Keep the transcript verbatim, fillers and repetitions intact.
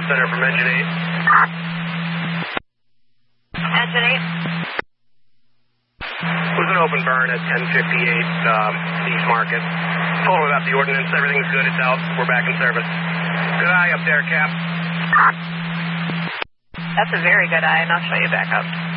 center from engine eight. Engine eight. It was an open burn at ten fifty-eight um, East Market. Told him about the ordnance. Everything's good. It's out. We're back in service. Good eye up there, Cap. That's a very good eye, and I'll show you back up.